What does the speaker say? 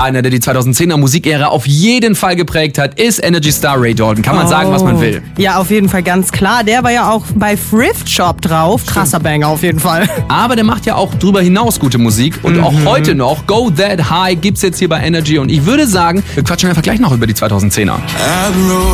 einer, der die 2010er Musikära auf jeden Fall geprägt hat, ist Energy Star Ray Dalton. Kann man sagen, was man will. Ja, auf jeden Fall ganz klar. Der war ja auch bei Thrift Shop drauf. Krasser Banger auf jeden Fall. Aber der macht ja auch drüber hinaus gute Musik. Und auch heute noch, Go That High gibt's jetzt hier bei Energy. Und ich würde sagen, wir quatschen einfach gleich noch über die 2010er.